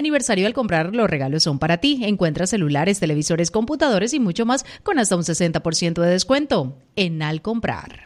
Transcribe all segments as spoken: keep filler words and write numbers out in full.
Aniversario al comprar, los regalos son para ti. Encuentra celulares, televisores, computadores y mucho más con hasta un sesenta por ciento de descuento en Al Comprar.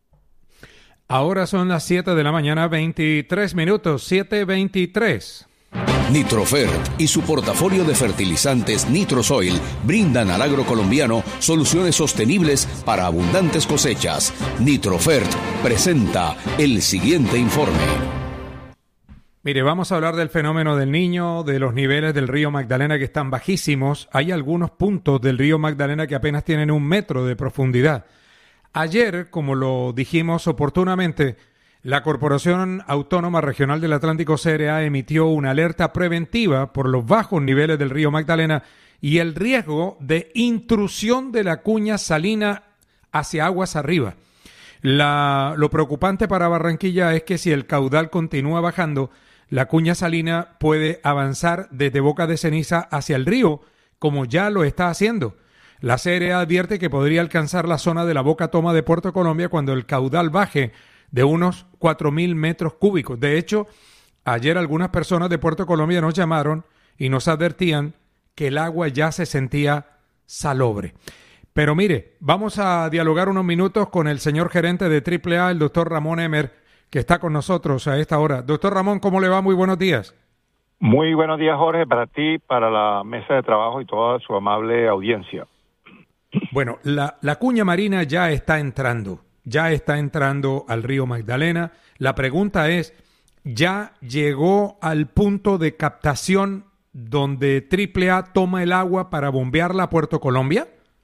Ahora son las siete de la mañana, veintitrés minutos, siete veintitrés. Nitrofert y su portafolio de fertilizantes Nitrosoil brindan al agro colombiano soluciones sostenibles para abundantes cosechas. Nitrofert presenta el siguiente informe. Mire, vamos a hablar del fenómeno del Niño, de los niveles del río Magdalena que están bajísimos. Hay algunos puntos del río Magdalena que apenas tienen un metro de profundidad. Ayer, como lo dijimos oportunamente, la Corporación Autónoma Regional del Atlántico C R A emitió una alerta preventiva por los bajos niveles del río Magdalena y el riesgo de intrusión de la cuña salina hacia aguas arriba. La, lo preocupante para Barranquilla es que si el caudal continúa bajando, la cuña salina puede avanzar desde Boca de Ceniza hacia el río, como ya lo está haciendo. La C R A advierte que podría alcanzar la zona de la Boca Toma de Puerto Colombia cuando el caudal baje de unos cuatro mil metros cúbicos. De hecho, ayer algunas personas de Puerto Colombia nos llamaron y nos advertían que el agua ya se sentía salobre. Pero mire, vamos a dialogar unos minutos con el señor gerente de Triple A, el doctor Ramón Emer, que está con nosotros a esta hora. Doctor Ramón, ¿cómo le va? Muy buenos días. Muy buenos días, Jorge, para ti, para la mesa de trabajo y toda su amable audiencia. Bueno, la, la cuña marina ya está entrando, ya está entrando al río Magdalena. La pregunta es, ¿ya llegó al punto de captación donde Triple A toma el agua para bombearla a Puerto Colombia?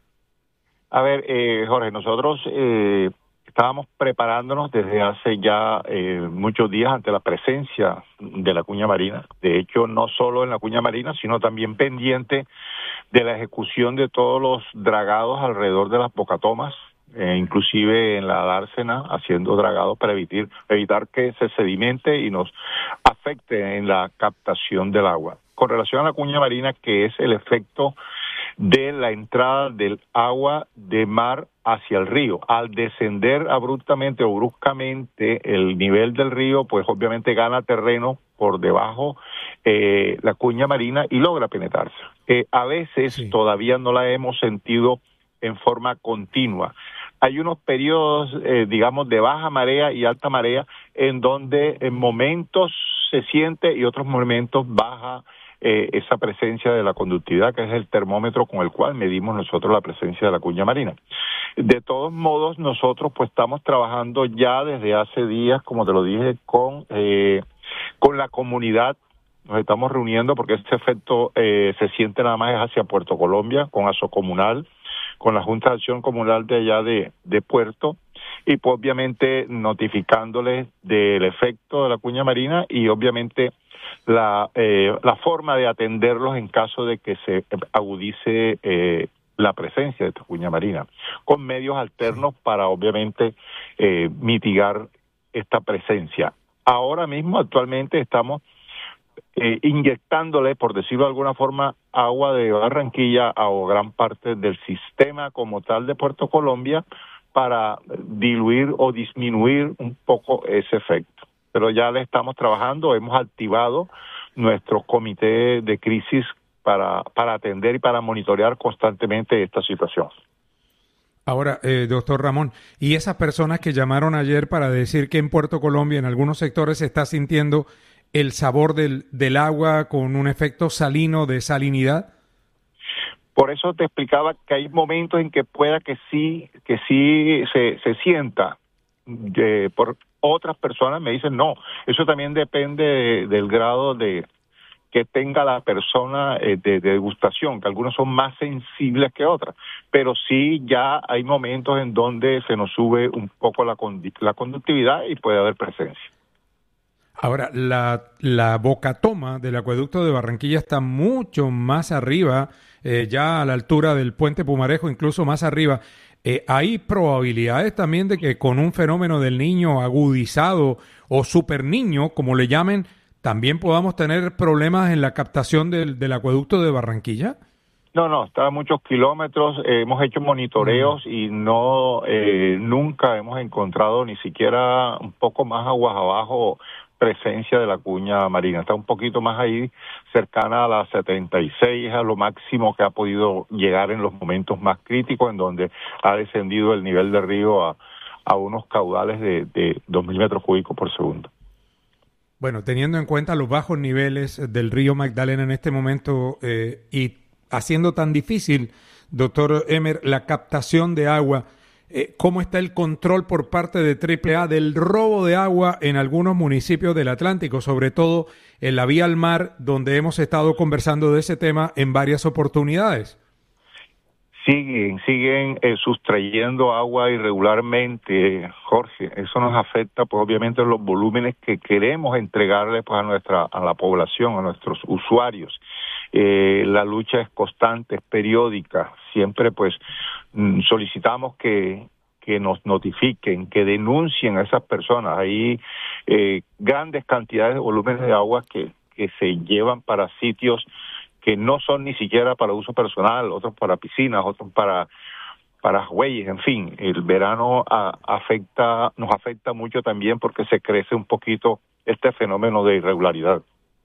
A ver, eh, Jorge, nosotros eh, estábamos preparándonos desde hace ya eh, muchos días ante la presencia de la cuña marina. De hecho, no solo en la cuña marina, sino también pendiente de la ejecución de todos los dragados alrededor de las bocatomas, eh, inclusive en la dársena, haciendo dragados para evitar, evitar que se sedimente y nos afecte en la captación del agua. Con relación a la cuña marina, que es el efecto de la entrada del agua de mar hacia el río. Al descender abruptamente o bruscamente el nivel del río, pues obviamente gana terreno por debajo eh, la cuña marina y logra penetrarse. Eh, a veces sí. Todavía no la hemos sentido en forma continua. Hay unos periodos, eh, digamos, de baja marea y alta marea, en donde en momentos se siente y otros momentos baja Eh, esa presencia de la conductividad, que es el termómetro con el cual medimos nosotros la presencia de la cuña marina. De todos modos, nosotros pues estamos trabajando ya desde hace días, como te lo dije, con eh, con la comunidad. Nos estamos reuniendo porque este efecto eh, se siente nada más hacia Puerto Colombia, con Asocomunal, con la Junta de Acción Comunal de allá de, de Puerto, y pues obviamente notificándoles del efecto de la cuña marina y obviamente la eh, la forma de atenderlos en caso de que se agudice eh, la presencia de esta cuña marina, con medios alternos para obviamente eh, mitigar esta presencia. Ahora mismo, actualmente, estamos eh, inyectándole, por decirlo de alguna forma, agua de Barranquilla a gran parte del sistema como tal de Puerto Colombia para diluir o disminuir un poco ese efecto. Pero ya le estamos trabajando, hemos activado nuestro comité de crisis para, para atender y para monitorear constantemente esta situación. Ahora, eh, doctor Ramón, ¿y esas personas que llamaron ayer para decir que en Puerto Colombia, en algunos sectores, se está sintiendo el sabor del, del agua con un efecto salino de salinidad? Por eso te explicaba que hay momentos en que pueda que sí, que sí se, se sienta eh, por otras personas me dicen no, eso también depende de, del grado de que tenga la persona eh, de, de degustación, que algunos son más sensibles que otras, pero sí ya hay momentos en donde se nos sube un poco la, condi- la conductividad y puede haber presencia. Ahora, la, la boca toma del acueducto de Barranquilla está mucho más arriba, eh, ya a la altura del puente Pumarejo, incluso más arriba. Eh, ¿Hay probabilidades también de que con un fenómeno del niño agudizado o super niño, como le llamen, también podamos tener problemas en la captación del, del acueducto de Barranquilla? No, no, está a muchos kilómetros, eh, hemos hecho monitoreos mm. y no, eh, nunca hemos encontrado ni siquiera un poco más aguas abajo presencia de la cuña marina. Está un poquito más ahí, cercana a las setenta y seis, a lo máximo que ha podido llegar en los momentos más críticos, en donde ha descendido el nivel del río a, a unos caudales de, de dos mil metros cúbicos por segundo. Bueno, teniendo en cuenta los bajos niveles del río Magdalena en este momento eh, y haciendo tan difícil, doctor Emer, la captación de agua, eh, ¿cómo está el control por parte de triple A del robo de agua en algunos municipios del Atlántico, sobre todo en la vía al mar, donde hemos estado conversando de ese tema en varias oportunidades? Siguen, siguen eh, sustrayendo agua irregularmente, Jorge. Eso nos afecta, pues obviamente, los volúmenes que queremos entregarle pues a nuestra, a la población, a nuestros usuarios. Eh, la lucha es constante, es periódica. Siempre, pues, solicitamos que que nos notifiquen, que denuncien a esas personas. Hay eh, grandes cantidades de volúmenes de agua que que se llevan para sitios que no son ni siquiera para uso personal, otros para piscinas, otros para para güeyes, en fin. El verano a, afecta, nos afecta mucho también porque se crece un poquito este fenómeno de irregularidad.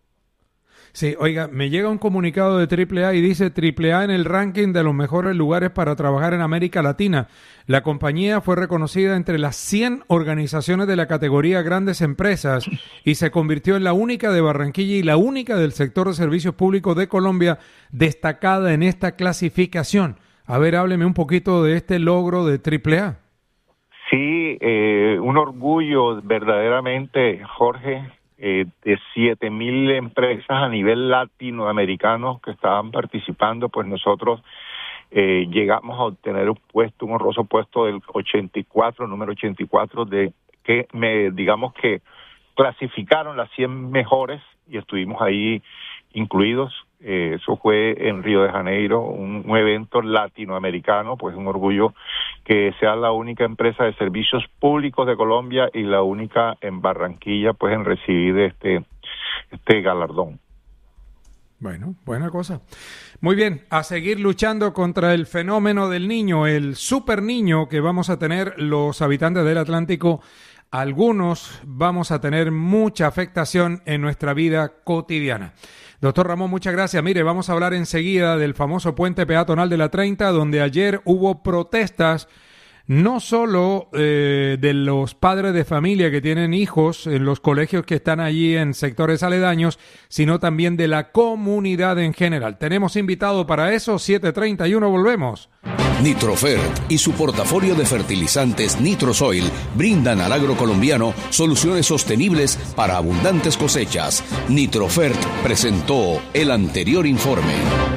Sí, oiga, me llega un comunicado de triple A y dice triple A en el ranking de los mejores lugares para trabajar en América Latina. La compañía fue reconocida entre las cien organizaciones de la categoría Grandes Empresas y se convirtió en la única de Barranquilla y la única del sector de servicios públicos de Colombia destacada en esta clasificación. A ver, hábleme un poquito de este logro de triple A. Sí, eh, un orgullo verdaderamente, Jorge. Eh, de siete mil empresas a nivel latinoamericano que estaban participando, pues nosotros eh, llegamos a obtener un puesto, un honroso puesto del ochenta y cuatro, número ochenta y cuatro, de que me digamos que clasificaron las cien mejores y estuvimos ahí incluidos. Eh, eso fue en Río de Janeiro, un, un evento latinoamericano, pues un orgullo que sea la única empresa de servicios públicos de Colombia y la única en Barranquilla, pues en recibir este, este galardón. Bueno, buena cosa. Muy bien, a seguir luchando contra el fenómeno del niño, el super niño que vamos a tener los habitantes del Atlántico. Algunos vamos a tener mucha afectación en nuestra vida cotidiana. Doctor Ramón, muchas gracias. Mire, vamos a hablar enseguida del famoso puente peatonal de la treinta, donde ayer hubo protestas no solo eh, de los padres de familia que tienen hijos en los colegios que están allí en sectores aledaños, sino también de la comunidad en general. Tenemos invitado para eso, siete treinta y uno, volvemos. Nitrofert y su portafolio de fertilizantes Nitrosoil brindan al agro colombiano soluciones sostenibles para abundantes cosechas. Nitrofert presentó el anterior informe.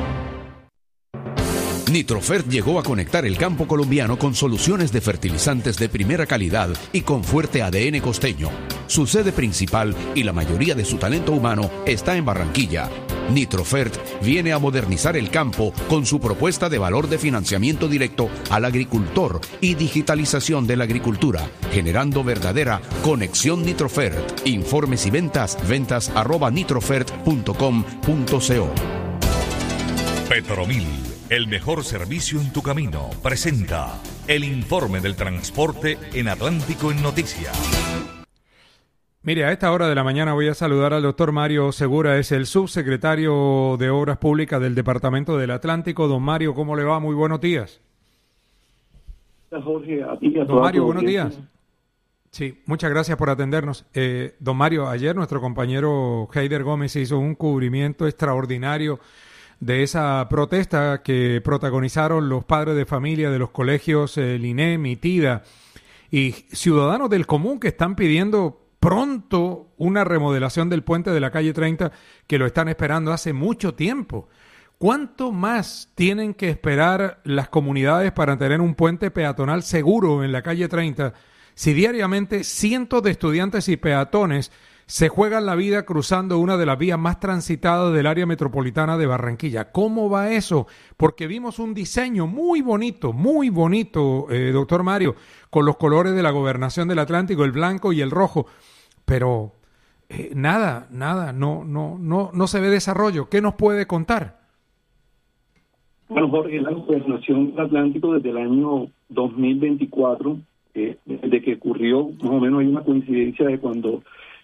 Nitrofert llegó a conectar el campo colombiano con soluciones de fertilizantes de primera calidad y con fuerte A D N costeño. Su sede principal y la mayoría de su talento humano está en Barranquilla. Nitrofert viene a modernizar el campo con su propuesta de valor de financiamiento directo al agricultor y digitalización de la agricultura, generando verdadera conexión Nitrofert. Informes y ventas, ventas arroba nitrofert punto com punto co. Petromil, el mejor servicio en tu camino, presenta el informe del transporte en Atlántico en Noticias. Mire, a esta hora de la mañana voy a saludar al doctor Mario Segura, es el subsecretario de Obras Públicas del Departamento del Atlántico. Don Mario, ¿cómo le va? Muy buenos días. Jorge, a ti, a don Mario, buenos días. Sí, muchas gracias por atendernos. Eh, don Mario, ayer nuestro compañero Heider Gómez hizo un cubrimiento extraordinario de esa protesta que protagonizaron los padres de familia de los colegios el INEM y TIDA y ciudadanos del común que están pidiendo pronto una remodelación del puente de la calle treinta, que lo están esperando hace mucho tiempo. ¿Cuánto más tienen que esperar las comunidades para tener un puente peatonal seguro en la calle treinta si diariamente cientos de estudiantes y peatones se juegan la vida cruzando una de las vías más transitadas del área metropolitana de Barranquilla? ¿Cómo va eso? Porque vimos un diseño muy bonito, muy bonito, eh, doctor Mario, con los colores de la Gobernación del Atlántico, el blanco y el rojo, pero eh, nada, nada, no, no, no, no se ve desarrollo. ¿Qué nos puede contar? Bueno, Jorge, la Gobernación del Atlántico desde el año dos mil veinticuatro, eh, desde que ocurrió, más o menos hay una coincidencia de cuando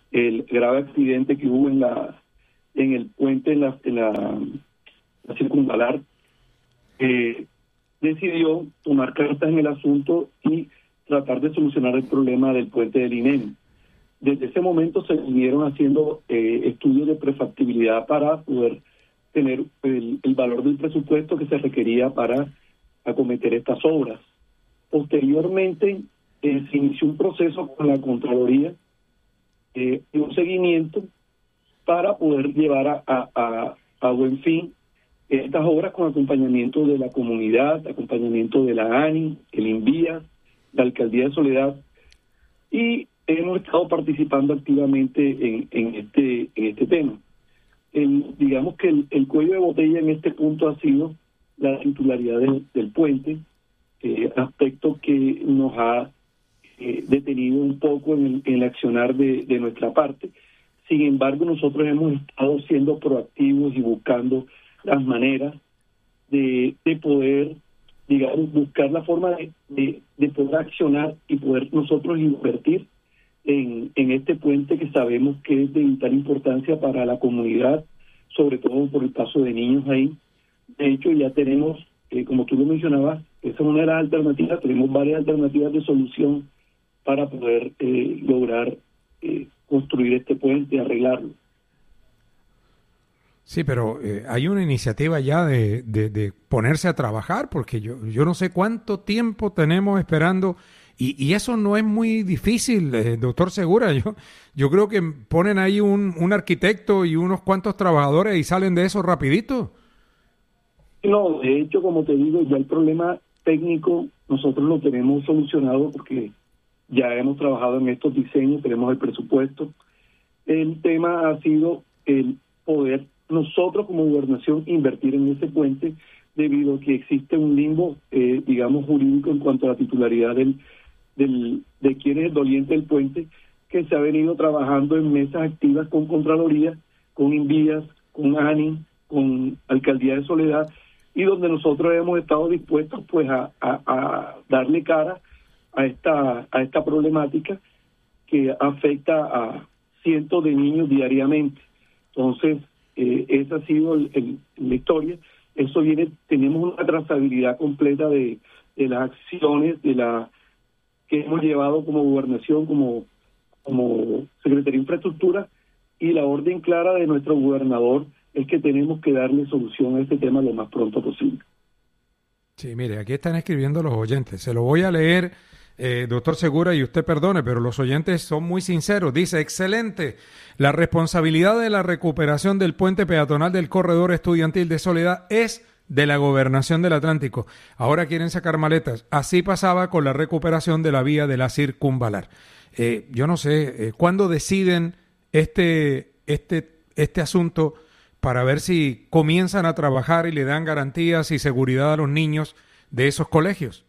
el grave accidente que hubo en la en el puente en la, en la, la circunvalar, eh, decidió tomar cartas en el asunto y tratar de solucionar el problema del puente del INEM. Desde ese momento se vinieron haciendo eh, estudios de prefactibilidad para poder tener el, el valor del presupuesto que se requería para acometer estas obras. Posteriormente eh, se inició un proceso con la Contraloría eh, y un seguimiento para poder llevar a, a, a, a buen fin estas obras con acompañamiento de la comunidad, acompañamiento de la ANI, el INVIA, la Alcaldía de Soledad, y hemos estado participando activamente en, en este en este tema. El, digamos que el, el cuello de botella en este punto ha sido la titularidad del, del puente, eh, aspecto que nos ha eh, detenido un poco en el, en el accionar de, de nuestra parte. Sin embargo, nosotros hemos estado siendo proactivos y buscando las maneras de, de poder, digamos, buscar la forma de, de, de poder accionar y poder nosotros invertir en, en este puente que sabemos que es de vital importancia para la comunidad, sobre todo por el paso de niños ahí. De hecho, ya tenemos, eh, como tú lo mencionabas, esa es una de las alternativas, tenemos varias alternativas de solución para poder eh, lograr eh, construir este puente y arreglarlo. Sí, pero eh, hay una iniciativa ya de, de, de ponerse a trabajar, porque yo, yo no sé cuánto tiempo tenemos esperando, y, y eso no es muy difícil, eh, doctor Segura. Yo, yo creo que ponen ahí un, un arquitecto y unos cuantos trabajadores y salen de eso rapidito. No, de hecho, como te digo, ya el problema técnico nosotros lo tenemos solucionado porque ya hemos trabajado en estos diseños, tenemos el presupuesto. El tema ha sido el poder nosotros como gobernación invertir en ese puente, debido a que existe un limbo, eh, digamos, jurídico en cuanto a la titularidad del, del de quién es el doliente del puente, que se ha venido trabajando en mesas activas con Contraloría, con INVIAS, con ANI, con Alcaldía de Soledad, y donde nosotros hemos estado dispuestos pues a, a, a darle cara a esta a esta problemática que afecta a cientos de niños diariamente. Entonces, eh, esa ha sido el, el, la historia. Eso viene, tenemos una trazabilidad completa de, de las acciones de la que hemos llevado como gobernación, como, como Secretaría de Infraestructura, y la orden clara de nuestro gobernador es que tenemos que darle solución a este tema lo más pronto posible. Sí, mire, aquí están escribiendo los oyentes. Se lo voy a leer, eh, doctor Segura, y usted perdone, pero los oyentes son muy sinceros. Dice, excelente, la responsabilidad de la recuperación del puente peatonal del corredor estudiantil de Soledad es de la Gobernación del Atlántico. Ahora quieren sacar maletas. Así pasaba con la recuperación de la vía de la circunvalar. Eh, yo no sé, eh, ¿cuándo deciden este, este, este asunto para ver si comienzan a trabajar y le dan garantías y seguridad a los niños de esos colegios?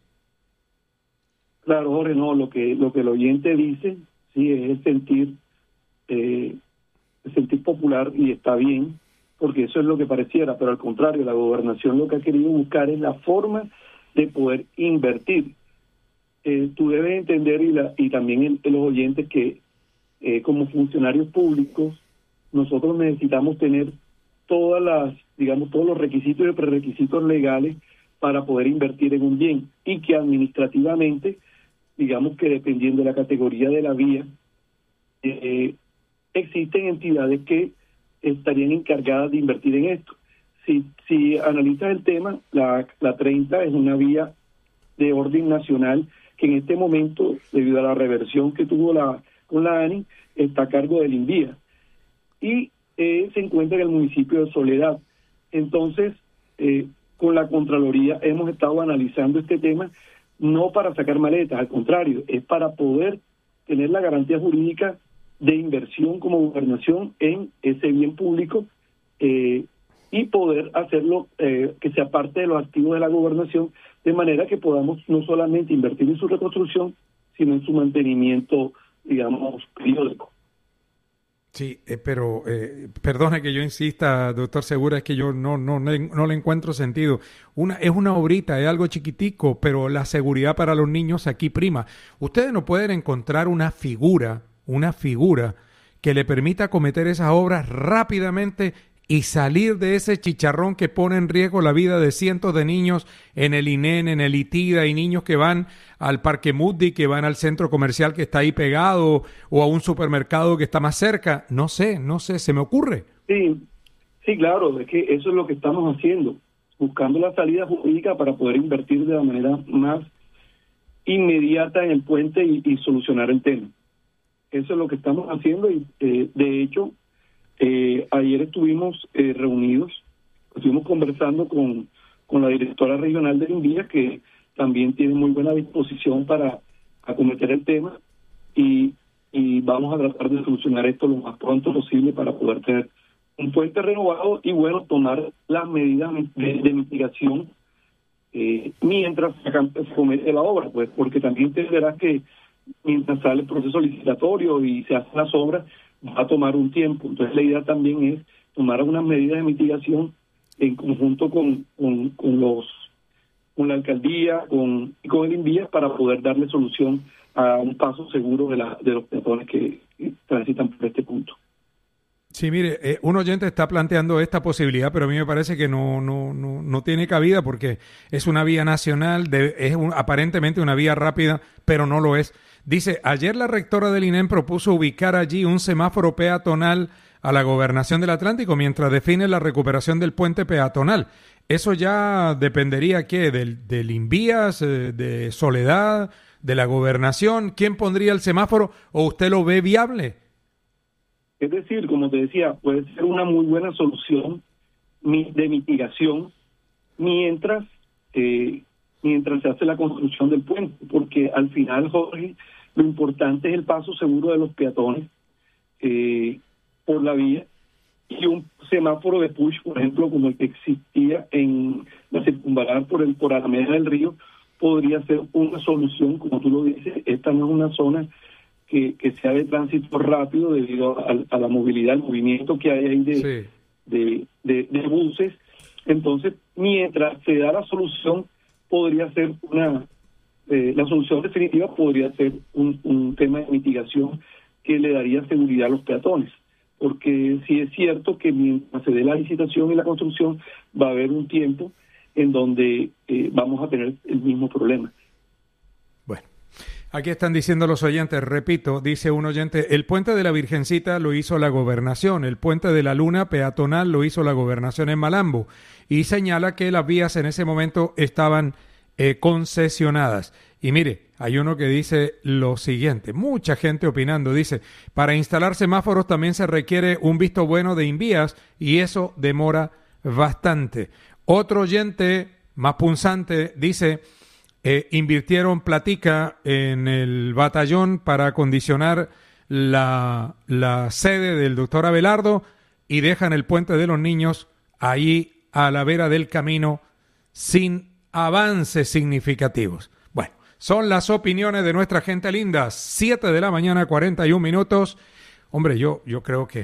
Claro, Jorge, no, lo que lo que el oyente dice, sí, es el sentir, eh, el sentir popular, y está bien, porque eso es lo que pareciera, pero al contrario, la gobernación lo que ha querido buscar es la forma de poder invertir. Eh, tú debes entender, y, la, y también el, los oyentes, que eh, como funcionarios públicos, nosotros necesitamos tener todas las, digamos, todos los requisitos y prerequisitos legales para poder invertir en un bien, y que administrativamente, digamos que dependiendo de la categoría de la vía, eh, existen entidades que estarían encargadas de invertir en esto. Si, si analizas el tema, la, la treinta es una vía de orden nacional que en este momento, debido a la reversión que tuvo la con la ANI, está a cargo del INVIA, y eh, se encuentra en el municipio de Soledad. Entonces, eh, con la Contraloría hemos estado analizando este tema, no para sacar maletas, al contrario, es para poder tener la garantía jurídica de inversión como gobernación en ese bien público, eh, y poder hacerlo eh, que sea parte de los activos de la gobernación, de manera que podamos no solamente invertir en su reconstrucción, sino en su mantenimiento, digamos, periódico. Sí, eh, pero eh, perdone que yo insista, doctor Segura, es que yo no, no, no, no le encuentro sentido. Una, es una obrita, es algo chiquitico, pero la seguridad para los niños aquí prima. Ustedes no pueden encontrar una figura, una figura que le permita cometer esas obras rápidamente y salir de ese chicharrón que pone en riesgo la vida de cientos de niños en el I N E N, en el ITIDA, y niños que van al Parque Moody, que van al centro comercial que está ahí pegado, o a un supermercado que está más cerca? No sé, no sé, se me ocurre. Sí, sí, claro, es que eso es lo que estamos haciendo, buscando la salida jurídica para poder invertir de la manera más inmediata en el puente y, y solucionar el tema. Eso es lo que estamos haciendo y eh, de hecho eh, ayer estuvimos eh, reunidos, estuvimos conversando con, con la directora regional de INVIAS, que también tiene muy buena disposición para acometer el tema, y, y vamos a tratar de solucionar esto lo más pronto posible para poder tener un puente renovado y, bueno, tomar las medidas de, de mitigación eh, mientras se comete la obra, pues, porque también entenderás que mientras sale el proceso licitatorio y se hacen las obras, va a tomar un tiempo. Entonces la idea también es tomar algunas medidas de mitigación en conjunto con, con, con los con la alcaldía con, y con el INVIAS para poder darle solución a un paso seguro de, la, de los peatones que, que transitan por este punto. Sí, mire, eh, un oyente está planteando esta posibilidad, pero a mí me parece que no no no, no tiene cabida porque es una vía nacional, de, es un, aparentemente una vía rápida, pero no lo es. Dice, ayer la rectora del I N E M propuso ubicar allí un semáforo peatonal a la Gobernación del Atlántico mientras define la recuperación del puente peatonal. ¿Eso ya dependería qué? ¿Del, del INVIAS, eh, de Soledad, de la Gobernación? ¿Quién pondría el semáforo o usted lo ve viable? Es decir, como te decía, puede ser una muy buena solución de mitigación mientras eh, mientras se hace la construcción del puente, porque al final, Jorge, lo importante es el paso seguro de los peatones eh, por la vía, y un semáforo de push, por ejemplo, como el que existía en la circunvalar por el por Alameda del Río, podría ser una solución. Como tú lo dices, esta no es una zona que, que sea de tránsito rápido debido a, a la movilidad, el movimiento que hay ahí de, sí. de, de, de buses. Entonces, mientras se da la solución, podría ser una, eh, la solución definitiva podría ser un, un tema de mitigación que le daría seguridad a los peatones. Porque sí es cierto que mientras se dé la licitación y la construcción, va a haber un tiempo en donde eh, vamos a tener el mismo problema. Bueno. Aquí están diciendo los oyentes, repito, dice un oyente, el puente de la Virgencita lo hizo la Gobernación, el puente de la Luna peatonal lo hizo la Gobernación en Malambo, y señala que las vías en ese momento estaban eh, concesionadas. Y mire, hay uno que dice lo siguiente, mucha gente opinando, dice, para instalar semáforos también se requiere un visto bueno de INVIAS y eso demora bastante. Otro oyente más punzante dice, Eh, invirtieron platica en el batallón para acondicionar la, la sede del doctor Abelardo y dejan el puente de los niños ahí a la vera del camino sin avances significativos. Bueno, son las opiniones de nuestra gente linda. Siete de la mañana, cuarenta y un minutos. Hombre, yo, yo creo que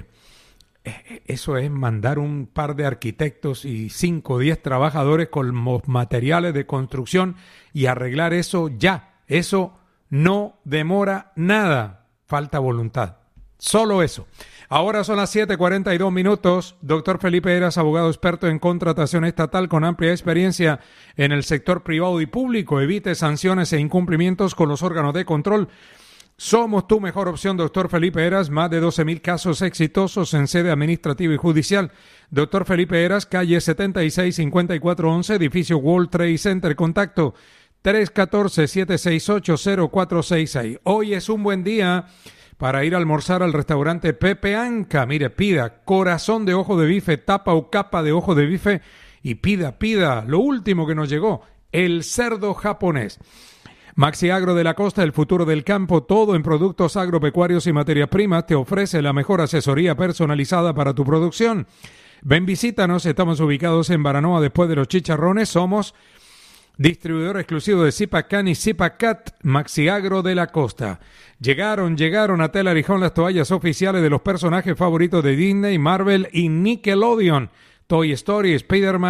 eso es mandar un par de arquitectos y cinco o diez trabajadores con los materiales de construcción y arreglar eso ya. Eso no demora nada. Falta voluntad. Solo eso. Ahora son las siete cuarenta y dos minutos. Doctor Felipe Heras, abogado experto en contratación estatal con amplia experiencia en el sector privado y público. Evite sanciones e incumplimientos con los órganos de control. Somos tu mejor opción, doctor Felipe Heras. Más de doce mil casos exitosos en sede administrativa y judicial. doctor Felipe Heras, calle setenta y seis cincuenta y cuatro once, edificio World Trade Center. Contacto tres uno cuatro, siete seis ocho, cero cuatro seis seis. Hoy es un buen día para ir a almorzar al restaurante Pepe Anca. Mire, pida corazón de ojo de bife, tapa o capa de ojo de bife y pida, pida lo último que nos llegó, el cerdo japonés. Maxi Agro de la Costa, el futuro del campo, todo en productos agropecuarios y materias primas, te ofrece la mejor asesoría personalizada para tu producción. Ven, visítanos, estamos ubicados en Baranoa después de los Chicharrones, somos distribuidor exclusivo de Zipacan y Zipacat. Maxi Agro de la Costa. Llegaron, llegaron a Tela Arijón las toallas oficiales de los personajes favoritos de Disney, Marvel y Nickelodeon. Toy Story, Spider-Man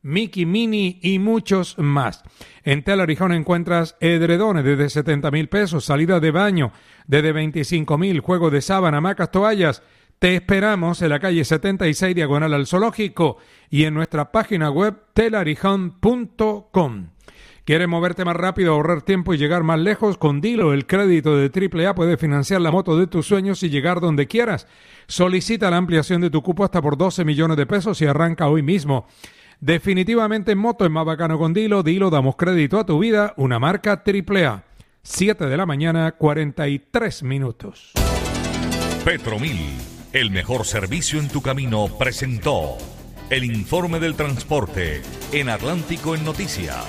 Mickey Mini y muchos más. En Tela Arijón encuentras edredones desde setenta mil pesos, salida de baño desde veinticinco mil, juego de sábana, hamacas, toallas. Te esperamos en la calle setenta y seis, diagonal al Zoológico, y en nuestra página web tela arijón punto com. ¿Quieres moverte más rápido, ahorrar tiempo y llegar más lejos? Con Dilo, el crédito de triple A, puedes financiar la moto de tus sueños y llegar donde quieras. Solicita la ampliación de tu cupo hasta por doce millones de pesos y arranca hoy mismo. Definitivamente en moto es más bacano con Dilo. Dilo, damos crédito a tu vida, una marca triple A. siete de la mañana, cuarenta y tres minutos. Petromil, el mejor servicio en tu camino, presentó el informe del transporte en Atlántico en Noticias.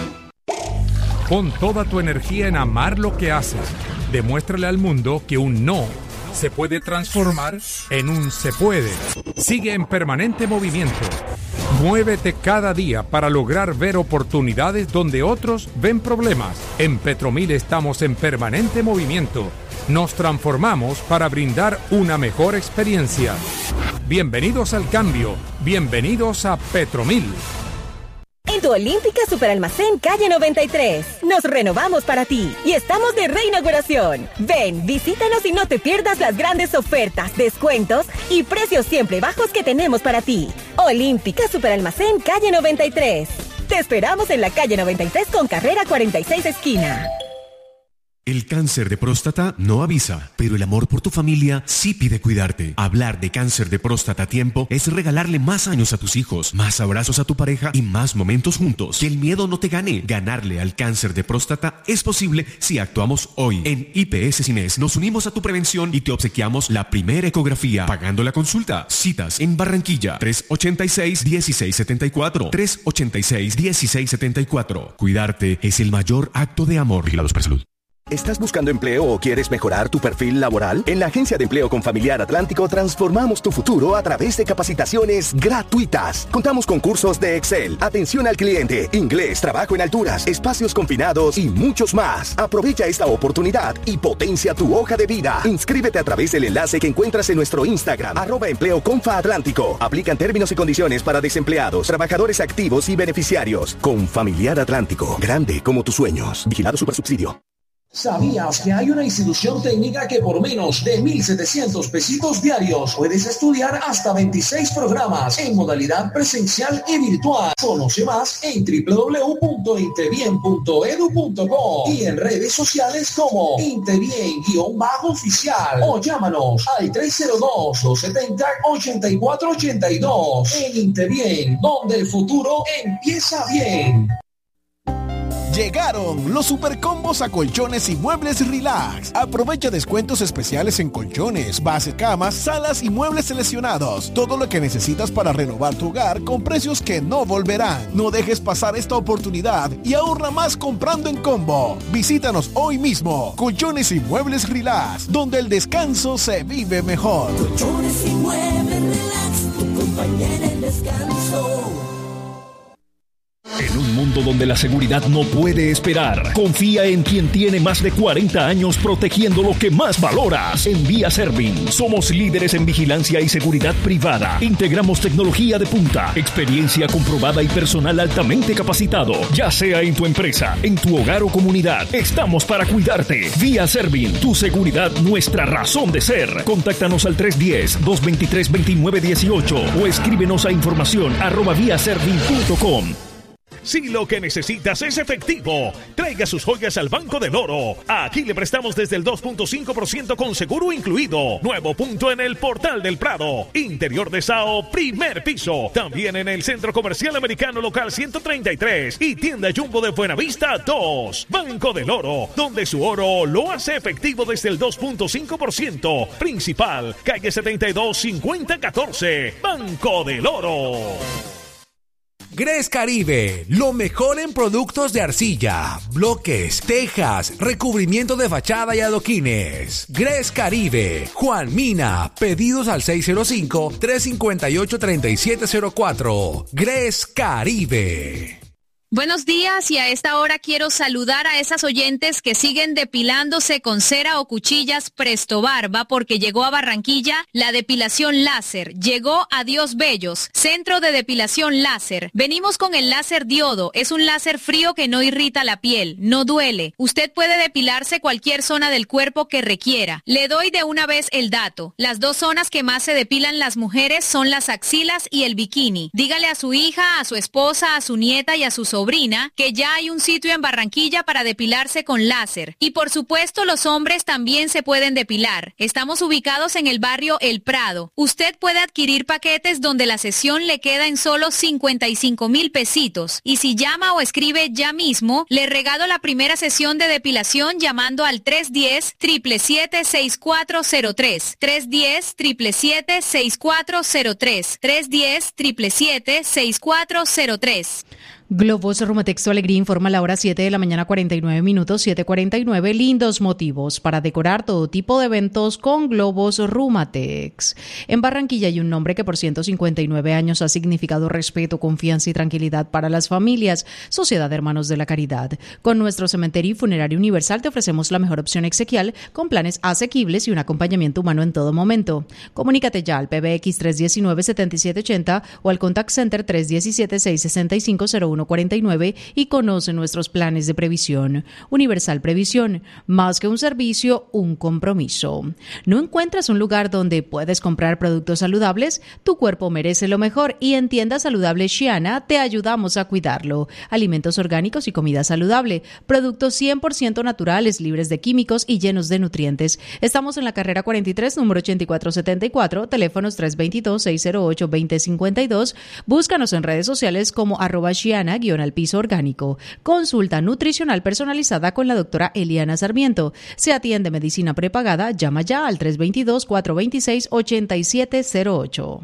Pon toda tu energía en amar lo que haces. Demuéstrale al mundo que un no se puede transformar en un se puede. Sigue en permanente movimiento. Muévete cada día para lograr ver oportunidades donde otros ven problemas. En Petromil estamos en permanente movimiento. Nos transformamos para brindar una mejor experiencia. Bienvenidos al cambio. Bienvenidos a Petromil. En tu Olímpica Superalmacén Calle noventa y tres, nos renovamos para ti y estamos de reinauguración. Ven, visítanos y no te pierdas las grandes ofertas, descuentos y precios siempre bajos que tenemos para ti. Olímpica Superalmacén Calle noventa y tres. Te esperamos en la calle noventa y tres con carrera cuarenta y seis esquina. El cáncer de próstata no avisa, pero el amor por tu familia sí pide cuidarte. Hablar de cáncer de próstata a tiempo es regalarle más años a tus hijos, más abrazos a tu pareja y más momentos juntos. Que el miedo no te gane. Ganarle al cáncer de próstata es posible si actuamos hoy. En I P S Cines nos unimos a tu prevención y te obsequiamos la primera ecografía, pagando la consulta. Citas en Barranquilla, tres ochenta y seis, dieciséis setenta y cuatro, tres ochenta y seis, dieciséis setenta y cuatro. Cuidarte es el mayor acto de amor. Vigilados por Salud. ¿Estás buscando empleo o quieres mejorar tu perfil laboral? En la Agencia de Empleo Confamiliar Atlántico transformamos tu futuro a través de capacitaciones gratuitas. Contamos con cursos de Excel, atención al cliente, inglés, trabajo en alturas, espacios confinados y muchos más. Aprovecha esta oportunidad y potencia tu hoja de vida. Inscríbete a través del enlace que encuentras en nuestro Instagram, arroba Empleo Confa Atlántico. Aplican términos y condiciones para desempleados, trabajadores activos y beneficiarios. Confamiliar Atlántico, grande como tus sueños. Vigilado Supersubsidio. ¿Sabías que hay una institución técnica que por menos de mil setecientos pesitos diarios puedes estudiar hasta veintiséis programas en modalidad presencial y virtual? Conoce más en doble u doble u doble u punto intebien punto edu punto co y en redes sociales como Intebien-oficial o llámanos al tres cero dos, dos siete cero, ocho cuatro ocho dos. En Intebien, donde el futuro empieza bien. Llegaron los supercombos a colchones y muebles relax. Aprovecha descuentos especiales en colchones, base camas, salas y muebles seleccionados. Todo lo que necesitas para renovar tu hogar con precios que no volverán. No dejes pasar esta oportunidad y ahorra más comprando en combo. Visítanos hoy mismo. Colchones y muebles relax, donde el descanso se vive mejor. Colchones y muebles relax, tu compañera en descanso. En un mundo donde la seguridad no puede esperar, confía en quien tiene más de cuarenta años protegiendo lo que más valoras. En Vía Servin, somos líderes en vigilancia y seguridad privada. Integramos tecnología de punta, experiencia comprobada y personal altamente capacitado. Ya sea en tu empresa, en tu hogar o comunidad, estamos para cuidarte. Vía Servin, tu seguridad, nuestra razón de ser. Contáctanos al tres uno cero, dos dos tres, dos nueve uno ocho o escríbenos a información arroba vía servin punto com. Si lo que necesitas es efectivo, traiga sus joyas al Banco del Oro. Aquí le prestamos desde el dos punto cinco por ciento con seguro incluido. Nuevo punto en el Portal del Prado. Interior de Sao, primer piso. También en el Centro Comercial Americano Local ciento treinta y tres y Tienda Jumbo de Buenavista dos. Banco del Oro, donde su oro lo hace efectivo desde el dos punto cinco por ciento. Principal, calle setenta y dos, cincuenta catorce. Banco del Oro. Gres Caribe, lo mejor en productos de arcilla, bloques, tejas, recubrimiento de fachada y adoquines. Gres Caribe, Juan Mina, pedidos al seis cero cinco, tres cinco ocho, tres siete cero cuatro. Gres Caribe. Buenos días, y a esta hora quiero saludar a esas oyentes que siguen depilándose con cera o cuchillas Presto Barba, porque llegó a Barranquilla la depilación láser. Llegó a Dios Bellos, centro de depilación láser. Venimos con el láser diodo. Es un láser frío que no irrita la piel, no duele. Usted puede depilarse cualquier zona del cuerpo que requiera. Le doy de una vez el dato. Las dos zonas que más se depilan las mujeres son las axilas y el bikini. Dígale a su hija, a su esposa, a su nieta y a su sobrina que ya hay un sitio en Barranquilla para depilarse con láser. Y por supuesto los hombres también se pueden depilar. Estamos ubicados en el barrio El Prado. Usted puede adquirir paquetes donde la sesión le queda en solo cincuenta y cinco mil pesitos. Y si llama o escribe ya mismo, le regalo la primera sesión de depilación llamando al tres uno cero, siete siete siete, seis cuatro cero tres. tres uno cero, siete siete siete, seis cuatro cero tres. tres uno cero, siete siete siete, seis cuatro cero tres. Globos Rumatex Tu Alegría informa a la hora siete de la mañana, cuarenta y nueve minutos, siete cuarenta y nueve. Lindos motivos para decorar todo tipo de eventos con Globos Rumatex. En Barranquilla hay un nombre que por ciento cincuenta y nueve años ha significado respeto, confianza y tranquilidad para las familias. Sociedad de Hermanos de la Caridad. Con nuestro cementerio y funerario universal te ofrecemos la mejor opción exequial con planes asequibles y un acompañamiento humano en todo momento. Comunícate ya al P B X tres uno nueve, siete siete ocho cero o al Contact Center tres uno siete, seis seis cinco, cero uno cuarenta y nueve y conoce nuestros planes de previsión. Universal Previsión, más que un servicio, un compromiso. ¿No encuentras un lugar donde puedes comprar productos saludables? Tu cuerpo merece lo mejor y en Tienda Saludable Xiana te ayudamos a cuidarlo. Alimentos orgánicos y comida saludable, productos cien por ciento naturales, libres de químicos y llenos de nutrientes. Estamos en la carrera cuarenta y tres, número ochenta y cuatro setenta y cuatro, teléfonos tres dos dos, seis cero ocho, dos cero cinco dos. Búscanos en redes sociales como arroba Xiana guión al piso orgánico. Consulta nutricional personalizada con la doctora Eliana Sarmiento. Se atiende medicina prepagada. Llama ya al tres dos dos, cuatro dos seis, ocho siete cero ocho.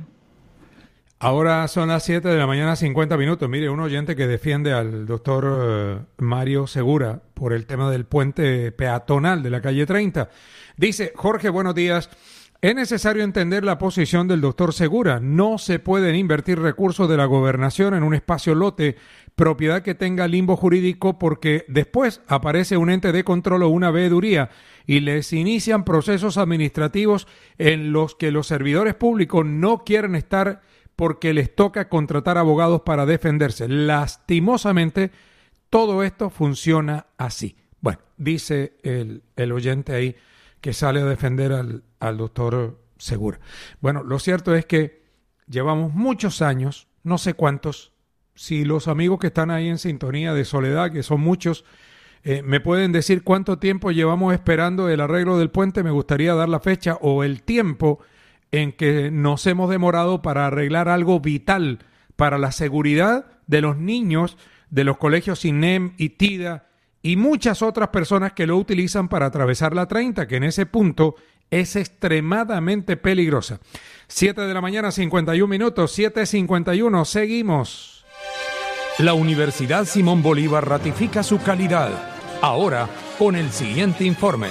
Ahora son las siete de la mañana, cincuenta minutos. Mire, un oyente que defiende al doctor uh, Mario Segura por el tema del puente peatonal de la calle treinta. Dice, Jorge, buenos días. Es necesario entender la posición del doctor Segura. No se pueden invertir recursos de la gobernación en un espacio lote, propiedad que tenga limbo jurídico, porque después aparece un ente de control o una veeduría y les inician procesos administrativos en los que los servidores públicos no quieren estar porque les toca contratar abogados para defenderse. Lastimosamente, todo esto funciona así. Bueno, dice el, el oyente ahí que sale a defender al, al doctor Segura. Bueno, lo cierto es que llevamos muchos años, no sé cuántos, si los amigos que están ahí en sintonía de Soledad, que son muchos, eh, me pueden decir cuánto tiempo llevamos esperando el arreglo del puente, me gustaría dar la fecha o el tiempo en que nos hemos demorado para arreglar algo vital para la seguridad de los niños de los colegios INEM y TIDA y muchas otras personas que lo utilizan para atravesar la treinta, que en ese punto es extremadamente peligrosa. siete de la mañana, cincuenta y un minutos, siete cincuenta y uno, seguimos. La Universidad Simón Bolívar ratifica su calidad. Ahora, con el siguiente informe.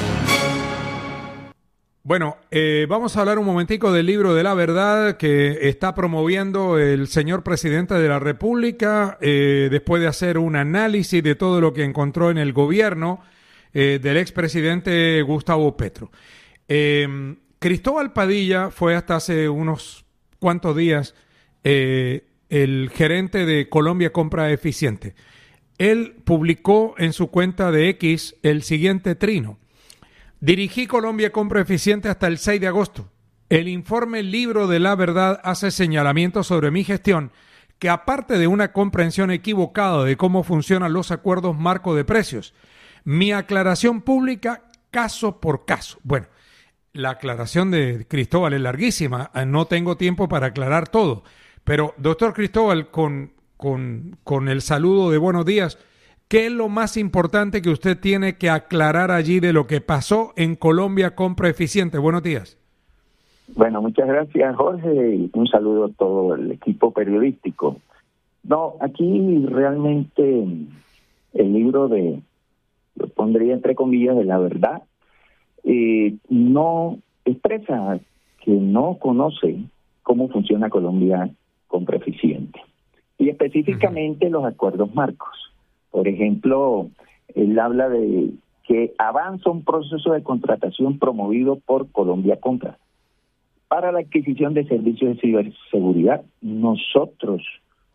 Bueno, eh, vamos a hablar un momentico del libro de la verdad que está promoviendo el señor presidente de la República eh, después de hacer un análisis de todo lo que encontró en el gobierno eh, del expresidente Gustavo Petro. Eh, Cristóbal Padilla fue hasta hace unos cuantos días eh, el gerente de Colombia Compra Eficiente. Él publicó en su cuenta de X el siguiente trino. Dirigí Colombia Compra Eficiente hasta el seis de agosto. El informe Libro de la Verdad hace señalamientos sobre mi gestión que, aparte de una comprensión equivocada de cómo funcionan los acuerdos marco de precios, mi aclaración pública caso por caso. Bueno, la aclaración de Cristóbal es larguísima, no tengo tiempo para aclarar todo, pero doctor Cristóbal, con, con, con el saludo de buenos días, ¿qué es lo más importante que usted tiene que aclarar allí de lo que pasó en Colombia Compra Eficiente? Buenos días. Bueno, muchas gracias, Jorge, y un saludo a todo el equipo periodístico. No, aquí realmente el libro de, lo pondría entre comillas, de la verdad, eh, no expresa que no conoce cómo funciona Colombia Compra Eficiente. Y específicamente uh-huh. los acuerdos marcos. Por ejemplo, él habla de que avanza un proceso de contratación promovido por Colombia Compra para la adquisición de servicios de ciberseguridad. Nosotros,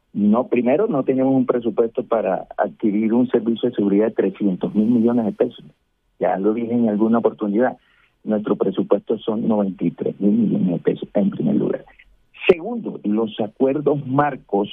no primero, no tenemos un presupuesto para adquirir un servicio de seguridad de trescientos mil millones de pesos. Ya lo dije en alguna oportunidad, nuestro presupuesto son noventa y tres mil millones de pesos en primer lugar. Segundo, los acuerdos marcos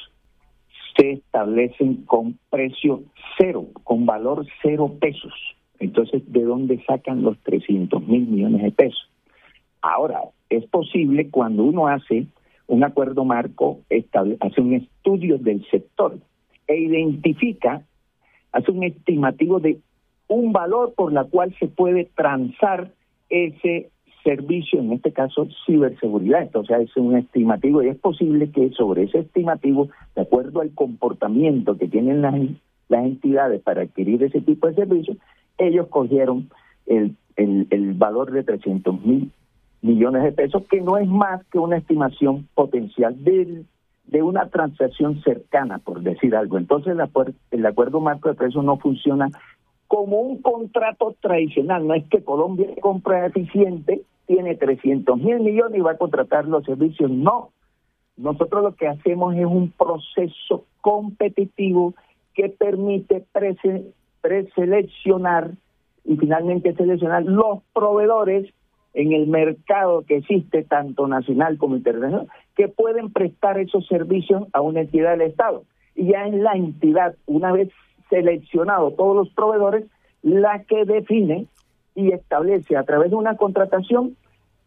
se establecen con precio cero, con valor cero pesos. Entonces, ¿de dónde sacan los trescientos mil millones de pesos? Ahora, es posible cuando uno hace un acuerdo marco, estable, hace un estudio del sector e identifica, hace un estimativo de un valor por la cual se puede transar ese servicio, en este caso ciberseguridad. Entonces es un estimativo y es posible que sobre ese estimativo, de acuerdo al comportamiento que tienen las, las entidades para adquirir ese tipo de servicios, ellos cogieron el, el, el valor de trescientos mil millones de pesos, que no es más que una estimación potencial de, de una transacción cercana, por decir algo. Entonces el, acuerdo, el acuerdo marco de precios no funciona como un contrato tradicional. No es que Colombia compra eficiente, tiene trescientos mil millones y va a contratar los servicios. No, nosotros lo que hacemos es un proceso competitivo que permite prese, preseleccionar y finalmente seleccionar los proveedores en el mercado que existe, tanto nacional como internacional, que pueden prestar esos servicios a una entidad del Estado. Y ya es la entidad, una vez seleccionado todos los proveedores, la que define y establece a través de una contratación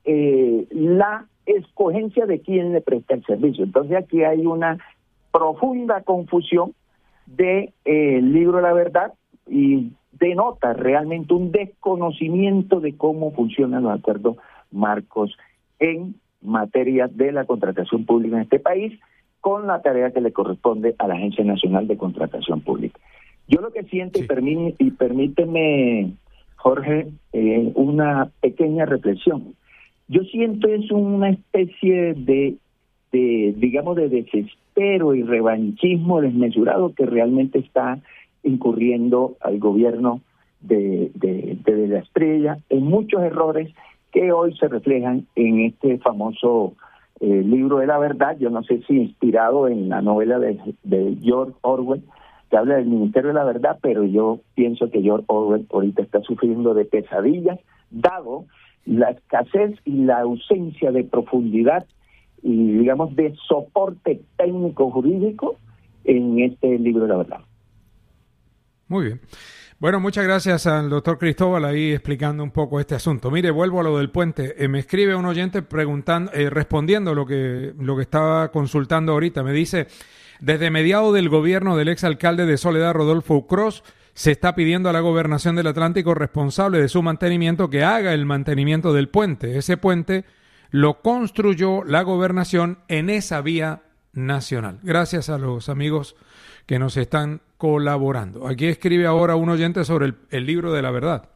eh, la escogencia de quién le presta el servicio. Entonces aquí hay una profunda confusión de eh, el libro de la verdad y denota realmente un desconocimiento de cómo funcionan los acuerdos marcos en materia de la contratación pública en este país, con la tarea que le corresponde a la Agencia Nacional de Contratación Pública. Yo lo que siento, sí. y, permí, y permíteme, Jorge, eh, una pequeña reflexión. Yo siento es una especie de, de, digamos, de desespero y revanchismo desmesurado que realmente está incurriendo al gobierno de, de, de, de la Estrella en muchos errores que hoy se reflejan en este famoso eh, libro de la verdad. Yo no sé si inspirado en la novela de, de George Orwell, que habla del Ministerio de la Verdad, pero yo pienso que George Orwell ahorita está sufriendo de pesadillas, dado la escasez y la ausencia de profundidad y, digamos, de soporte técnico jurídico en este libro de la verdad. Muy bien. Bueno, muchas gracias al doctor Cristóbal ahí explicando un poco este asunto. Mire, vuelvo a lo del puente. Eh, me escribe un oyente preguntando, eh, respondiendo lo que, lo que estaba consultando ahorita. Me dice, desde mediados del gobierno del exalcalde de Soledad, Rodolfo Ucros, se está pidiendo a la Gobernación del Atlántico, responsable de su mantenimiento, que haga el mantenimiento del puente. Ese puente lo construyó la Gobernación en esa vía nacional. Gracias a los amigos que nos están colaborando. Aquí escribe ahora un oyente sobre el, el libro de la verdad.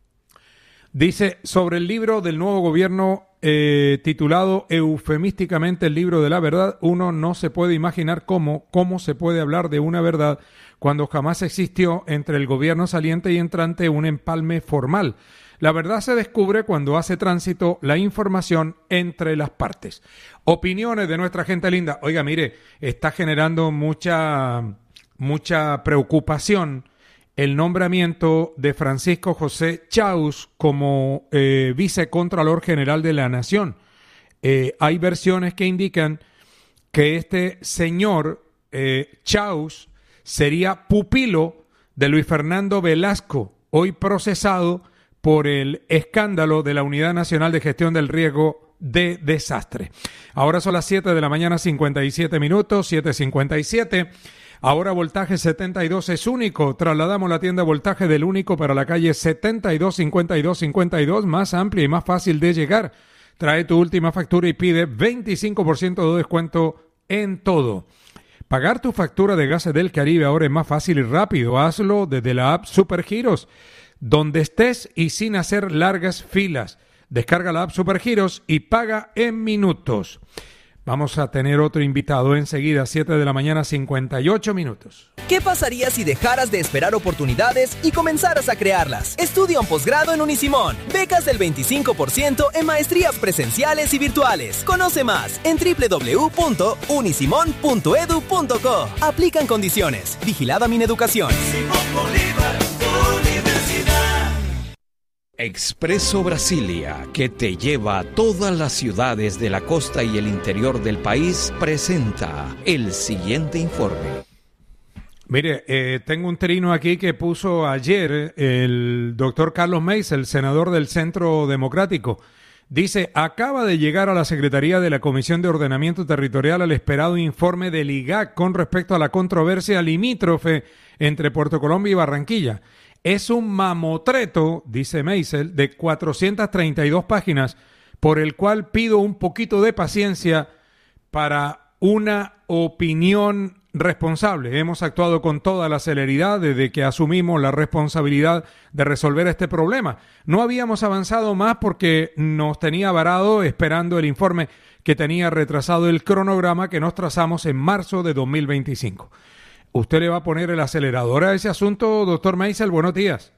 Dice, sobre el libro del nuevo gobierno eh, titulado eufemísticamente el libro de la verdad, uno no se puede imaginar cómo, cómo se puede hablar de una verdad cuando jamás existió entre el gobierno saliente y entrante un empalme formal. La verdad se descubre cuando hace tránsito la información entre las partes. Opiniones de nuestra gente linda. Oiga, mire, está generando mucha, mucha preocupación el nombramiento de Francisco José Chaus como eh, vicecontralor general de la Nación. Eh, hay versiones que indican que este señor eh, Chaus sería pupilo de Luis Fernando Velasco, hoy procesado por el escándalo de la Unidad Nacional de Gestión del Riesgo de Desastre. Ahora son las siete de la mañana, cincuenta y siete minutos, siete cincuenta y siete. Ahora Voltaje setenta y dos es único. Trasladamos la tienda Voltaje del único para la calle setenta y dos cincuenta y dos cincuenta y dos, más amplia y más fácil de llegar. Trae tu última factura y pide veinticinco por ciento de descuento en todo. Pagar tu factura de Gases del Caribe ahora es más fácil y rápido. Hazlo desde la app Supergiros, donde estés y sin hacer largas filas. Descarga la app Supergiros y paga en minutos. Vamos a tener otro invitado enseguida, siete de la mañana, cincuenta y ocho minutos. ¿Qué pasaría si dejaras de esperar oportunidades y comenzaras a crearlas? Estudia un posgrado en Unisimón. Becas del veinticinco por ciento en maestrías presenciales y virtuales. Conoce más en doble u doble u doble u punto unisimón punto edu punto co. Aplican condiciones. Vigilada Mineducación. Expreso Brasilia, que te lleva a todas las ciudades de la costa y el interior del país, presenta el siguiente informe. Mire, eh, tengo un trino aquí que puso ayer el doctor Carlos Meis, el senador del Centro Democrático. Dice, acaba de llegar a la Secretaría de la Comisión de Ordenamiento Territorial el esperado informe del I G A C con respecto a la controversia limítrofe entre Puerto Colombia y Barranquilla. Es un mamotreto, dice Meisel, de cuatrocientas treinta y dos páginas, por el cual pido un poquito de paciencia para una opinión responsable. Hemos actuado con toda la celeridad desde que asumimos la responsabilidad de resolver este problema. No habíamos avanzado más porque nos tenía varado esperando el informe que tenía retrasado el cronograma que nos trazamos en marzo de dos mil veinticinco. ¿Usted le va a poner el acelerador a ese asunto, doctor Meisel? Buenos días.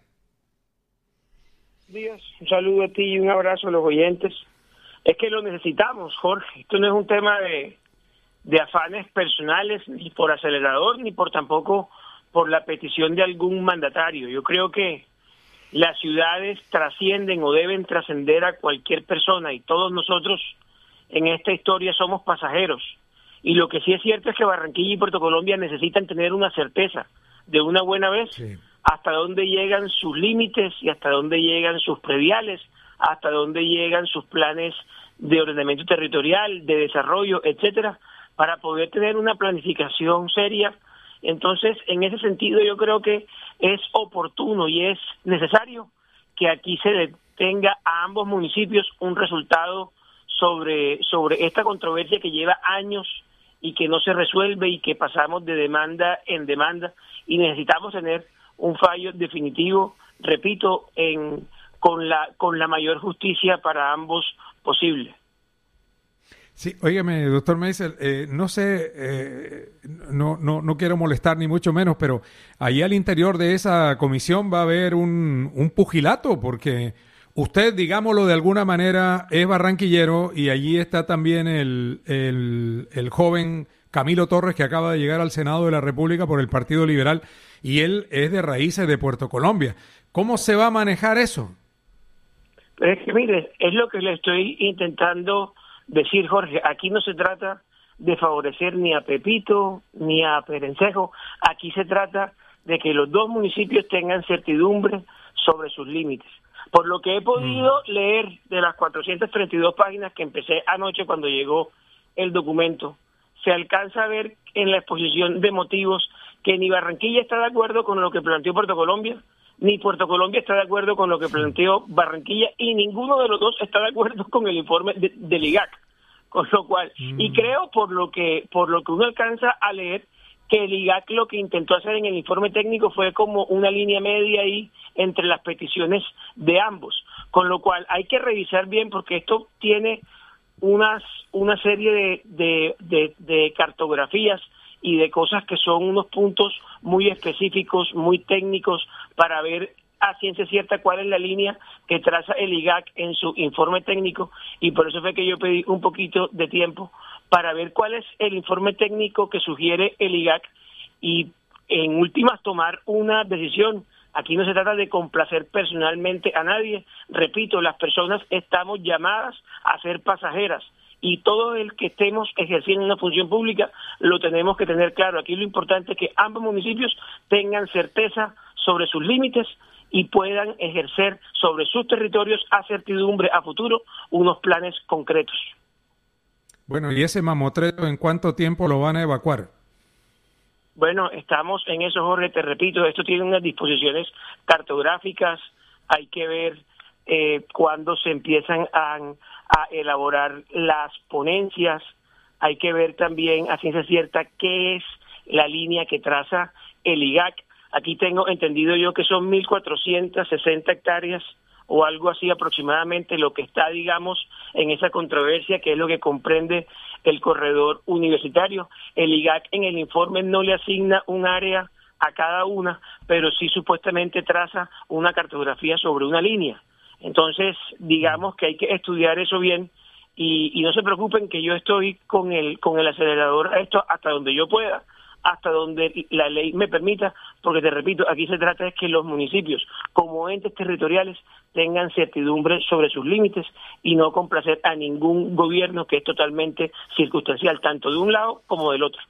Buenos días, un saludo a ti y un abrazo a los oyentes. Es que lo necesitamos, Jorge. Esto no es un tema de, de afanes personales, ni por acelerador, ni por tampoco por la petición de algún mandatario. Yo creo que las ciudades trascienden o deben trascender a cualquier persona y todos nosotros en esta historia somos pasajeros. Y lo que sí es cierto es que Barranquilla y Puerto Colombia necesitan tener una certeza de una buena vez sí. hasta dónde llegan sus límites y hasta dónde llegan sus prediales, hasta dónde llegan sus planes de ordenamiento territorial, de desarrollo, etcétera, para poder tener una planificación seria. Entonces, en ese sentido, yo creo que es oportuno y es necesario que aquí se detenga a ambos municipios un resultado sobre, sobre esta controversia que lleva años y que no se resuelve y que pasamos de demanda en demanda y necesitamos tener un fallo definitivo, repito, en con la con la mayor justicia para ambos posible. Sí, óigame, doctor Meisel, eh, no sé, eh, no, no, no quiero molestar ni mucho menos, pero ahí al interior de esa comisión va a haber un, un pugilato, porque usted, digámoslo de alguna manera, es barranquillero y allí está también el, el, el joven Camilo Torres, que acaba de llegar al Senado de la República por el Partido Liberal, y él es de raíces de Puerto Colombia. ¿Cómo se va a manejar eso? Es que, mire, es lo que le estoy intentando decir, Jorge. Aquí no se trata de favorecer ni a Pepito ni a Perencejo. Aquí se trata de que los dos municipios tengan certidumbre sobre sus límites. Por lo que he podido mm. leer de las cuatrocientas treinta y dos páginas que empecé anoche cuando llegó el documento, se alcanza a ver en la exposición de motivos que ni Barranquilla está de acuerdo con lo que planteó Puerto Colombia, ni Puerto Colombia está de acuerdo con lo que planteó Barranquilla, y ninguno de los dos está de acuerdo con el informe de, del I G A C. Con lo cual, mm. y creo por lo que por lo que uno alcanza a leer, que el I G A C lo que intentó hacer en el informe técnico fue como una línea media ahí entre las peticiones de ambos, con lo cual hay que revisar bien porque esto tiene unas una serie de, de, de, de cartografías y de cosas que son unos puntos muy específicos, muy técnicos, para ver a ciencia cierta cuál es la línea que traza el I G A C en su informe técnico, y por eso fue que yo pedí un poquito de tiempo para ver cuál es el informe técnico que sugiere el I G A C y en últimas tomar una decisión. Aquí no se trata de complacer personalmente a nadie. Repito, las personas estamos llamadas a ser pasajeras y todo el que estemos ejerciendo una función pública lo tenemos que tener claro. Aquí lo importante es que ambos municipios tengan certeza sobre sus límites y puedan ejercer sobre sus territorios a certidumbre a futuro unos planes concretos. Bueno, ¿y ese mamotreto en cuánto tiempo lo van a evacuar? Bueno, estamos en eso, Jorge, te repito, esto tiene unas disposiciones cartográficas, hay que ver eh, cuándo se empiezan a, a elaborar las ponencias, hay que ver también a ciencia cierta qué es la línea que traza el I G A C. Aquí tengo entendido yo que son mil cuatrocientas sesenta hectáreas o algo así aproximadamente lo que está, digamos, en esa controversia, que es lo que comprende el corredor universitario. El I G A C en el informe no le asigna un área a cada una, pero sí supuestamente traza una cartografía sobre una línea. Entonces, digamos que hay que estudiar eso bien y, y no se preocupen que yo estoy con el con el acelerador a esto hasta donde yo pueda, hasta donde la ley me permita, porque te repito, aquí se trata de que los municipios, como entes territoriales, tengan certidumbre sobre sus límites y no complacer a ningún gobierno que es totalmente circunstancial, tanto de un lado como del otro.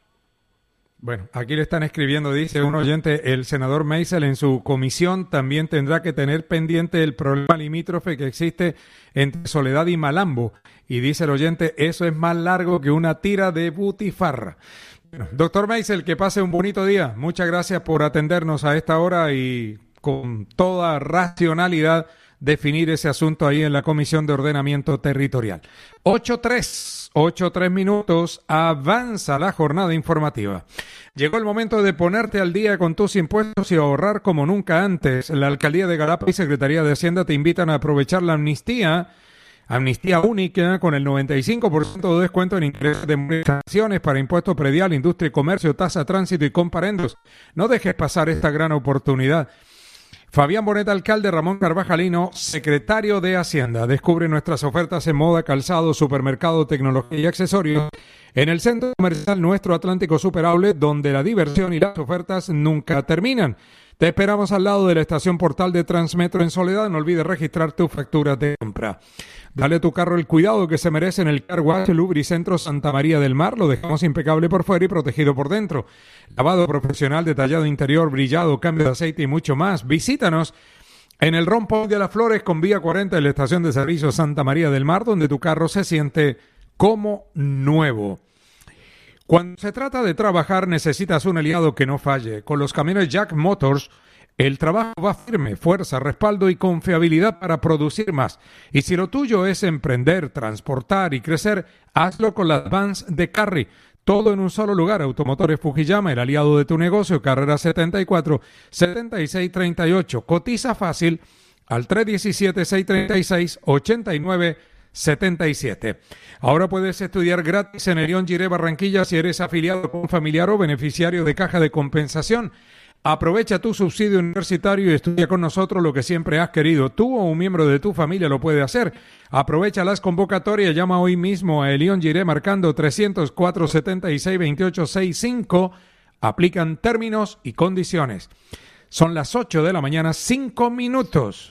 Bueno, aquí le están escribiendo, dice un oyente, el senador Meisel en su comisión también tendrá que tener pendiente el problema limítrofe que existe entre Soledad y Malambo. Y dice el oyente, eso es más largo que una tira de butifarra. Bueno, doctor Meisel, que pase un bonito día. Muchas gracias por atendernos a esta hora y con toda racionalidad definir ese asunto ahí en la Comisión de Ordenamiento Territorial. ocho tres. ocho tres minutos, avanza la jornada informativa. Llegó el momento de ponerte al día con tus impuestos y ahorrar como nunca antes. La Alcaldía de Galapa y Secretaría de Hacienda te invitan a aprovechar la amnistía, amnistía única con el noventa y cinco por ciento de descuento en intereses de monetizaciones para impuesto predial, industria y comercio, tasa, tránsito y comparendos. No dejes pasar esta gran oportunidad. Fabián Bonet, alcalde, Ramón Carvajalino, secretario de Hacienda. Descubre nuestras ofertas en moda, calzado, supermercado, tecnología y accesorios en el centro comercial Nuestro Atlántico Super Outlet, donde la diversión y las ofertas nunca terminan. Te esperamos al lado de la estación Portal de Transmetro en Soledad. No olvides registrar tu factura de compra. Dale a tu carro el cuidado que se merece en el Car Wash Lubricentro Santa María del Mar. Lo dejamos impecable por fuera y protegido por dentro. Lavado profesional, detallado interior, brillado, cambio de aceite y mucho más. Visítanos en el Rompoint de las Flores con vía cuarenta de la estación de servicio Santa María del Mar, donde tu carro se siente como nuevo. Cuando se trata de trabajar, necesitas un aliado que no falle. Con los camiones Jack Motors, el trabajo va firme, fuerza, respaldo y confiabilidad para producir más. Y si lo tuyo es emprender, transportar y crecer, hazlo con las vans de Carry. Todo en un solo lugar. Automotores Fujiyama, el aliado de tu negocio, carrera setenta y cuatro, setenta y seis treinta y ocho. Cotiza fácil al tres uno siete, seis tres seis, ocho nueve setenta y siete. Ahora puedes estudiar gratis en Elión Giré Barranquilla si eres afiliado con familiar o beneficiario de caja de compensación. Aprovecha tu subsidio universitario y estudia con nosotros lo que siempre has querido. Tú o un miembro de tu familia lo puede hacer. Aprovecha las convocatorias. Llama hoy mismo a Elión Giré marcando trescientos cuatro, setenta y seis, veintiocho sesenta y cinco. Aplican términos y condiciones. Son las ocho de la mañana, cinco minutos.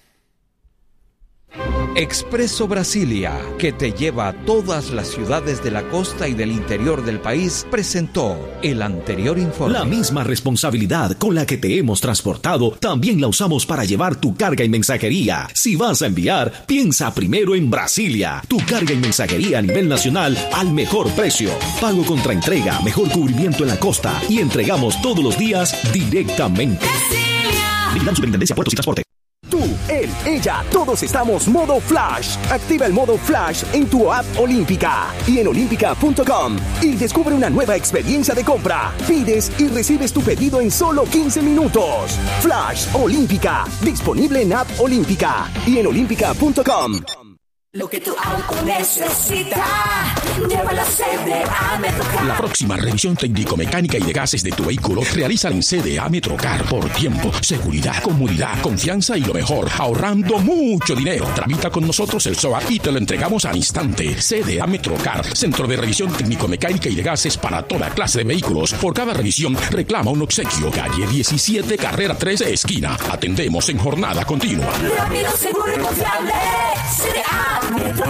Expreso Brasilia, que te lleva a todas las ciudades de la costa y del interior del país, presentó el anterior informe. La misma responsabilidad con la que te hemos transportado, también la usamos para llevar tu carga y mensajería. Si vas a enviar, piensa primero en Brasilia. Tu carga y mensajería a nivel nacional al mejor precio. Pago contra entrega, mejor cubrimiento en la costa y entregamos todos los días directamente. Vigilando Superintendencia, Puertos y Transporte. Tú, él, ella, todos estamos modo Flash. Activa el modo Flash en tu app Olímpica y en olímpica punto com y descubre una nueva experiencia de compra. Pides y recibes tu pedido en solo quince minutos. Flash Olímpica, disponible en app Olímpica y en olímpica punto com. Lo que tu auto necesita, llévalo a C D A Metrocar. La próxima revisión técnico-mecánica y de gases de tu vehículo realiza en C D A Metrocar por tiempo, seguridad, comodidad, confianza y lo mejor, ahorrando mucho dinero. Tramita con nosotros el S O A y te lo entregamos al instante. C D A Metrocar, centro de revisión técnico-mecánica y de gases para toda clase de vehículos. Por cada revisión reclama un obsequio. Calle diecisiete, carrera trece, esquina. Atendemos en jornada continua. Rápido, seguro y confiable. C D A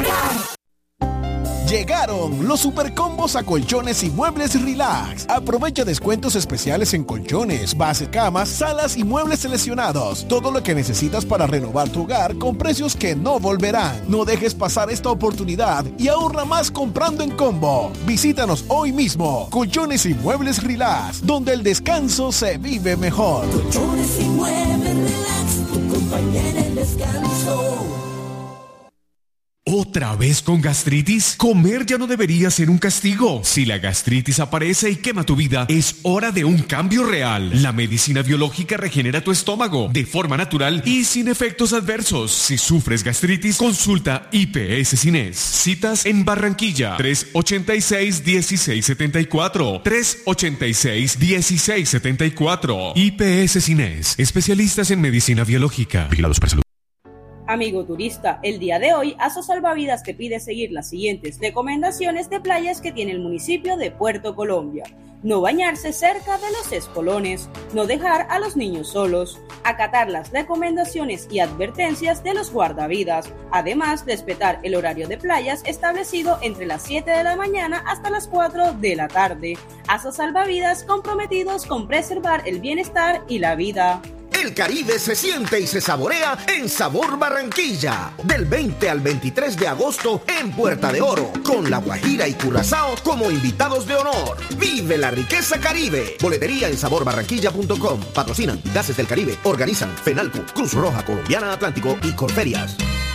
Llegaron los supercombos a colchones y muebles Relax. Aprovecha descuentos especiales en colchones, bases, camas, salas y muebles seleccionados. Todo lo que necesitas para renovar tu hogar con precios que no volverán. No dejes pasar esta oportunidad y ahorra más comprando en combo. Visítanos hoy mismo. Colchones y muebles Relax, donde el descanso se vive mejor. Colchones y muebles Relax, tu compañía en el descanso. ¿Otra vez con gastritis? Comer ya no debería ser un castigo. Si la gastritis aparece y quema tu vida, es hora de un cambio real. La medicina biológica regenera tu estómago de forma natural y sin efectos adversos. Si sufres gastritis, consulta I P S Cines. Citas en Barranquilla, tres ochenta y seis, dieciséis setenta y cuatro, tres ochenta y seis, dieciséis setenta y cuatro. I P S Cines, especialistas en medicina biológica. Vigilados para salud. Amigo turista, el día de hoy Aso Salvavidas te pide seguir las siguientes recomendaciones de playas que tiene el municipio de Puerto Colombia. No bañarse cerca de los espolones, no dejar a los niños solos, acatar las recomendaciones y advertencias de los guardavidas, además respetar el horario de playas establecido entre las siete de la mañana hasta las cuatro de la tarde. Aso Salvavidas, comprometidos con preservar el bienestar y la vida. El Caribe se siente y se saborea en Sabor Barranquilla. Del veinte al veintitrés de agosto en Puerta de Oro, con La Guajira y Curazao como invitados de honor. Vive la riqueza Caribe. Boletería en sabor barranquilla punto com. Patrocinan Gases del Caribe. Organizan FENALCO, Cruz Roja Colombiana Atlántico y Corferias.